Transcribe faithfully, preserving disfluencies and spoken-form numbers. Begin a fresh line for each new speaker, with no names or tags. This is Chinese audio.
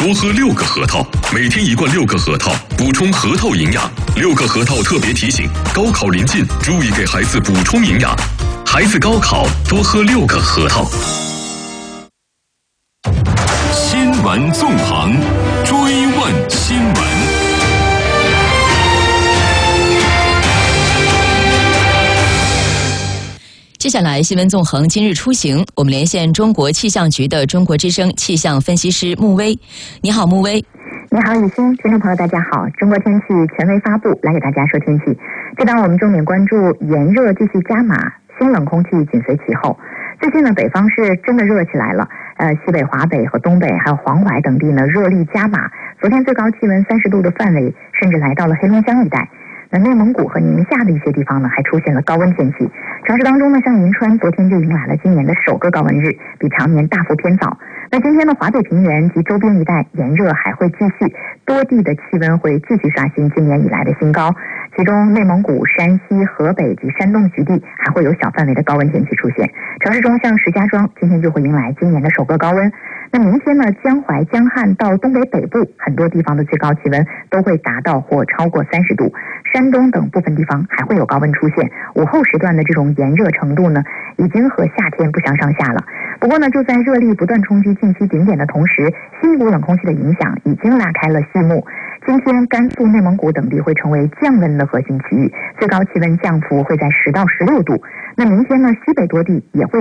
多喝六个核桃，每天一罐六个核桃，补充核桃营养。六个核桃特别提醒：高考临近，注意给孩子补充营养。孩子高考，多喝六个核桃。
新闻纵横，追问新闻。
接下来新闻纵横今日出行，我们连线中国气象局的中国之声气象分析师穆威。你好，穆威。
你好，雨欣，听众朋友大家好。中国天气权威发布，来给大家说天气。这档我们重点关注炎热继续加码，新冷空气紧随其后。最近呢，北方是真的热起来了，呃，西北、华北和东北还有黄淮等地呢，热力加码。昨天最高气温三十度的范围，甚至来到了黑龙江一带。那内蒙古和宁夏的一些地方呢，还出现了高温天气。城市当中呢，像银川昨天就迎来了今年的首个高温日，比常年大幅偏早。那今天的华北平原及周边一带炎热还会继续，多地的气温会继续刷新今年以来的新高。其中内蒙古、山西、河北及山东局地还会有小范围的高温天气出现。城市中像石家庄今天就会迎来今年的首个高温。那明天呢，江淮、江汉到东北北部很多地方的最高气温都会达到或超过三十度，山东等部分地方还会有高温出现。午后时段的这种炎热程度呢，已经和夏天不相上下了。不过呢，就在热力不断冲击近期顶点的同时，新一股冷空气的影响已经拉开了序幕。今天甘肃、内蒙古等地会成为降温的核心区域，最高气温降幅会在十到十六度。那明天呢，西北多地也会